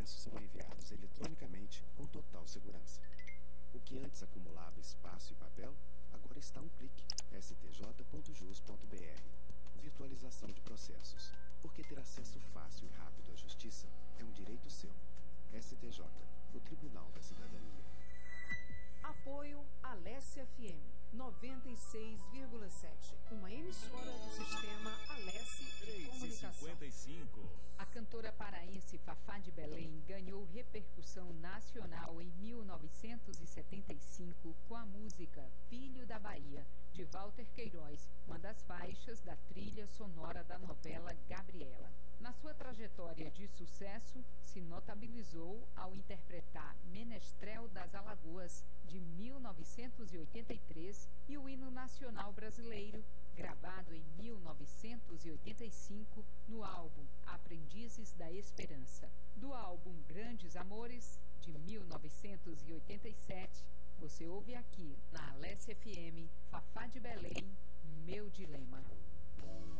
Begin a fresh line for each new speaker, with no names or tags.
processos são enviados eletronicamente com total segurança. O que antes acumulava espaço e papel, agora está a um clique. stj.jus.br. Virtualização de processos. Porque ter acesso fácil e rápido à justiça é um direito seu. STJ, o Tribunal da Cidadania.
Apoio Alessia FM 96,7, uma emissora do sistema Alessi de Comunicação.
3:55.
A cantora paraense Fafá de Belém ganhou repercussão nacional em 1975 com a música Filho da Bahia, de Walter Queiroz, uma das faixas da trilha sonora da novela Gabriela. Na sua trajetória de sucesso, se notabilizou ao interpretar Menestrel das Alagoas, de 1983, e o Hino Nacional Brasileiro, gravado em 1985 no álbum Aprendizes da Esperança. Do álbum Grandes Amores, de 1987, você ouve aqui na Alessia FM, Fafá de Belém, Meu Dilema.